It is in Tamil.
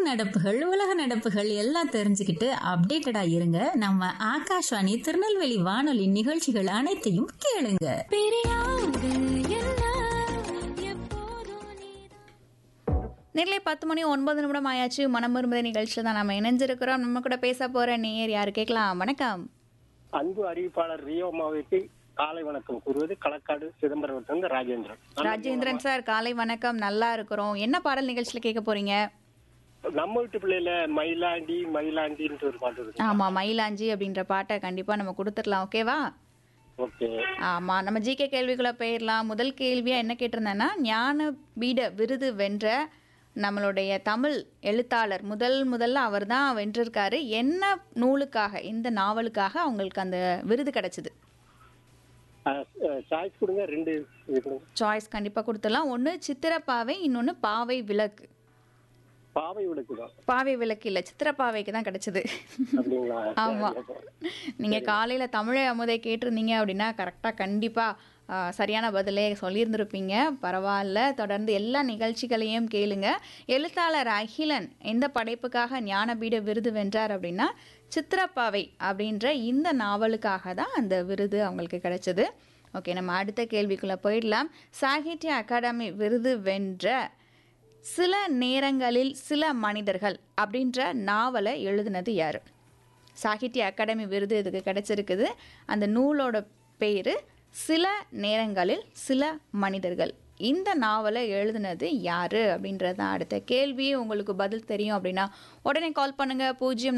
நடப்புகள், உலக நடப்புகள் எல்லாம் தெரிஞ்சுக்கிட்டு அப்டேட்டடா இருங்க. நம்ம ஆகாஷ்வாணி திருநெல்வேலி வானொலி நிகழ்ச்சிகள் அனைத்தையும் கேளுங்க. நேரிலே 10:09 ஆயாச்சு. மனம் விரும்புத நிகழ்ச்சியில் தான் நம்ம இணைஞ்சிருக்கிறோம். நம்ம கூட பேச போற நேயர் யாரு கேட்கலாம்? வணக்கம். அன்பு அறிவிப்பாளர் ரியோமாவுக்கு காலை வணக்கம் கூறுவது களக்காடு சிதம்பரம் ராஜேந்திரன். ராஜேந்திரன் சார், காலை வணக்கம். நல்லா இருக்கிறோம். என்ன பாடல் நிகழ்ச்சியில கேட்க போறீங்க? நம்ம வீட்டு பிள்ளையில மயிலாண்டி மயிலாண்டின்னு ஒரு பாட்டு இருக்கு. ஆமா, மயிலாஞ்சி அப்படின்ற பாட்டை கண்டிப்பா நம்ம கொடுத்துடலாம். ஓகேவா? ஓகே. ஆமா, நம்ம ஜிகே கேள்விக்குள்ள போயிடலாம். முதல் கேள்வியா என்ன கேட்டிருந்தேன்னா, ஞானபீட விருது வென்ற நம்மளுடைய தமிழ் எழுத்தாளர் முதல்ல அவர் தான் வென்றிருக்காரு. என்ன நூலுக்காக, இந்த நாவலுக்காக அவங்களுக்கு அந்த விருது கிடைச்சது? சாய்ஸ் கொடுங்க, 2 கொடுங்க. சாய்ஸ் கண்டிப்பா கொடுத்துடலாம். ஒன்று சித்திரப்பாவை, இன்னொன்று பாவை விளக்கு. பாவை விளக்கு தான். பாவை விளக்கு இல்ல, சித்திரப்பாவைக்கு தான் கிடைச்சது. அப்படிங்களா? ஆமா, நீங்க காலையில தமிழை அமுதை கேட்டிருந்தீங்க அப்படின்னா கரெக்டா கண்டிப்பா சரியான பதிலே சொல்லியிருந்திருப்பீங்க. பரவாயில்ல, தொடர்ந்து எல்லா நிகழ்ச்சிகளையும் கேளுங்க. எழுத்தாளர் அகிலன் எந்த படைப்புக்காக ஞானபீட விருது வென்றார் அப்படின்னா, சித்திரப்பாவை அப்படின்ற இந்த நாவலுக்காக தான் அந்த விருது அவங்களுக்கு கிடைச்சது. ஓகே, நம்ம அடுத்த கேள்விக்குள்ள போயிடலாம். சாகித்ய அகாடமி விருது வென்ற சில நேரங்களில் சில மனிதர்கள் அப்படின்ற நாவலை எழுதினது யாரு? சாகித்ய அகாடமி விருது இதுக்கு கிடைச்சிருக்குது. அந்த நூலோட பேரு சில நேரங்களில் சில மனிதர்கள். இந்த நாவலை எழுதினது யாரு அப்படின்றது தான் அடுத்த கேள்வி. உங்களுக்கு பதில் தெரியும் அப்படின்னா உடனே கால் பண்ணுங்க. 0